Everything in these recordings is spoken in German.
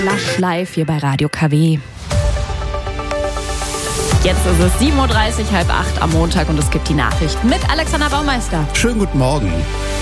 Lush live hier bei Radio KW. Jetzt ist es 7.30 Uhr, 7:30 am Montag und es gibt die Nachrichten mit Alexander Baumeister. Schönen guten Morgen.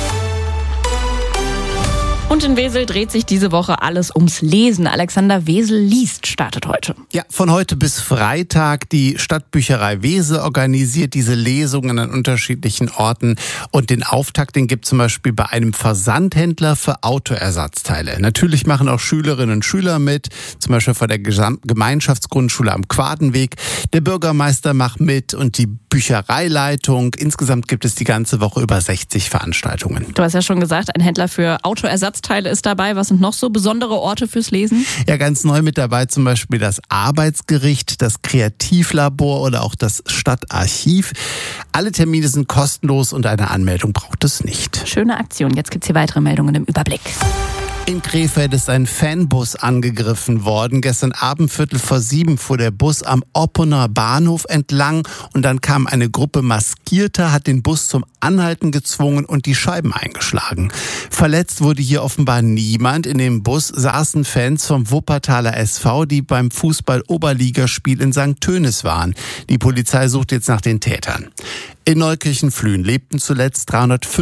Und in Wesel dreht sich diese Woche alles ums Lesen. Alexander, Wesel liest startet heute. Ja, von heute bis Freitag. Die Stadtbücherei Wesel organisiert diese Lesungen an unterschiedlichen Orten. Und den Auftakt, den gibt es zum Beispiel bei einem Versandhändler für Autoersatzteile. Natürlich machen auch Schülerinnen und Schüler mit, zum Beispiel von der Gemeinschaftsgrundschule am Quadenweg. Der Bürgermeister macht mit und die Büchereileitung. Insgesamt gibt es die ganze Woche über 60 Veranstaltungen. Du hast ja schon gesagt, ein Händler für Autoersatzteile ist dabei. Was sind noch so besondere Orte fürs Lesen? Ja, ganz neu mit dabei zum Beispiel das Arbeitsgericht, das Kreativlabor oder auch das Stadtarchiv. Alle Termine sind kostenlos und eine Anmeldung braucht es nicht. Schöne Aktion. Jetzt gibt's hier weitere Meldungen im Überblick. In Krefeld ist ein Fanbus angegriffen worden. Gestern Abend 6:45 fuhr der Bus am Oppener Bahnhof entlang und dann kam eine Gruppe Maskierter, hat den Bus zum Anhalten gezwungen und die Scheiben eingeschlagen. Verletzt wurde hier offenbar niemand. In dem Bus saßen Fans vom Wuppertaler SV, die beim Fußball-Oberligaspiel in St. Tönis waren. Die Polizei sucht jetzt nach den Tätern. In Neukirchen-Flühen lebten zuletzt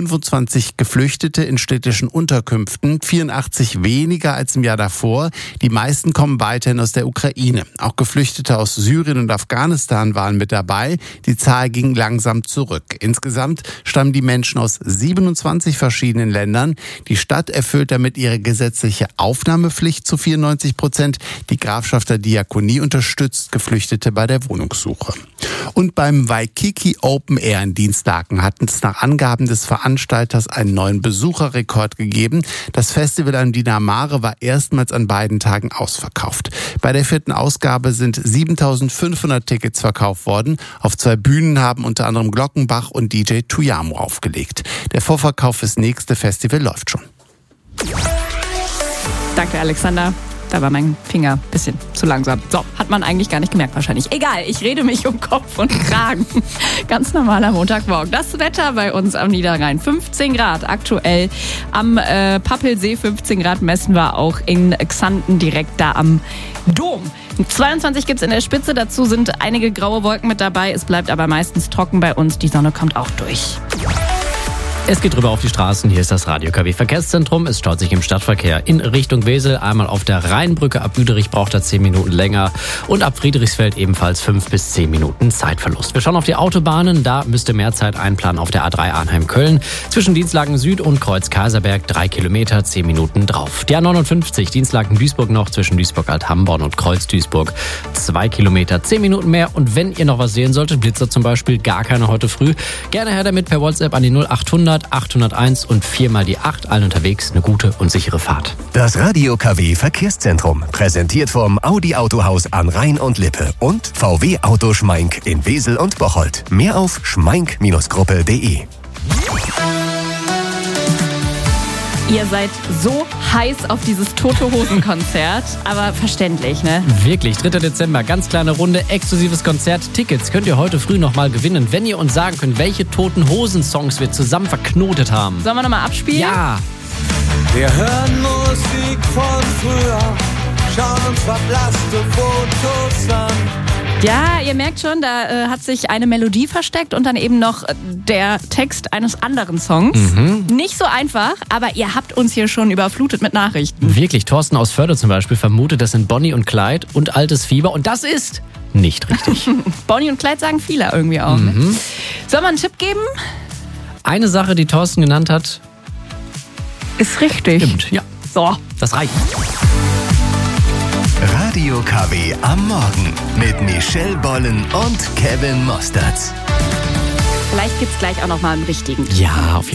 325 Geflüchtete in städtischen Unterkünften, 84 weniger als im Jahr davor. Die meisten kommen weiterhin aus der Ukraine. Auch Geflüchtete aus Syrien und Afghanistan waren mit dabei. Die Zahl ging langsam zurück. Insgesamt stammen die Menschen aus 27 verschiedenen Ländern. Die Stadt erfüllt damit ihre gesetzliche Aufnahmepflicht zu 94%. Die Grafschafter Diakonie unterstützt Geflüchtete bei der Wohnungssuche. Und beim Waikiki Open Air in Dienstlaken hat es nach Angaben des Veranstalters einen neuen Besucherrekord gegeben. Das Festival am Diener Mare war erstmals an beiden Tagen ausverkauft. Bei der 4. Ausgabe sind 7.500 Tickets verkauft worden. Auf 2 Bühnen haben unter anderem Glockenbach und DJ Tuyamo aufgelegt. Der Vorverkauf fürs nächste Festival läuft schon. Danke, Alexander. Da war mein Finger ein bisschen zu langsam. So, hat man eigentlich gar nicht gemerkt wahrscheinlich. Egal, ich rede mich um Kopf und Kragen. Ganz normaler Montagmorgen. Das Wetter bei uns am Niederrhein. 15 Grad aktuell. Am Pappelsee 15 Grad messen wir auch in Xanten direkt da am Dom. 22 gibt's in der Spitze. Dazu sind einige graue Wolken mit dabei. Es bleibt aber meistens trocken bei uns. Die Sonne kommt auch durch. Es geht rüber auf die Straßen. Hier ist das Radio KW Verkehrszentrum. Es staut sich im Stadtverkehr in Richtung Wesel. Einmal auf der Rheinbrücke ab Büderich braucht er 10 Minuten länger. Und ab Friedrichsfeld ebenfalls 5 bis 10 Minuten Zeitverlust. Wir schauen auf die Autobahnen. Da müsste mehr Zeit einplanen auf der A3 Arnheim-Köln. Zwischen Dienstlaken Süd und Kreuz-Kaiserberg 3 Kilometer, 10 Minuten drauf. Die A59 Dienstlaken-Duisburg noch zwischen Duisburg-Alt-Hamborn und Kreuz-Duisburg 2 Kilometer, 10 Minuten mehr. Und wenn ihr noch was sehen solltet, Blitzer zum Beispiel, gar keine heute früh, gerne her damit per WhatsApp an die 0800 801 und 4 mal die 8. Allen unterwegs eine gute und sichere Fahrt. Das Radio KW Verkehrszentrum. Präsentiert vom Audi Autohaus an Rhein und Lippe und VW Auto Schmeink in Wesel und Bocholt. Mehr auf schmeink-gruppe.de. Ihr seid so heiß auf dieses Tote-Hosen-Konzert, aber verständlich, ne? Wirklich, 3. Dezember, ganz kleine Runde, exklusives Konzert. Tickets könnt ihr heute früh nochmal gewinnen, wenn ihr uns sagen könnt, welche Toten-Hosen-Songs wir zusammen verknotet haben. Sollen wir nochmal abspielen? Ja! Wir hören Musik von früher, schauen uns verblasste Fotos an. Ja, ihr merkt schon, da hat sich eine Melodie versteckt und dann eben noch der Text eines anderen Songs. Nicht so einfach, aber ihr habt uns hier schon überflutet mit Nachrichten. Wirklich, Thorsten aus Förde zum Beispiel vermutet, das sind Bonnie und Clyde und Altes Fieber und das ist nicht richtig. Bonnie und Clyde sagen viele irgendwie auch. Ne? Soll man einen Tipp geben? Eine Sache, die Thorsten genannt hat, ist richtig. stimmt. Ja, So. das reicht. Radio KW am Morgen mit Michelle Bollen und Kevin Mostertz. Vielleicht gibt's gleich auch noch mal einen richtigen. Ja, auf jeden Fall.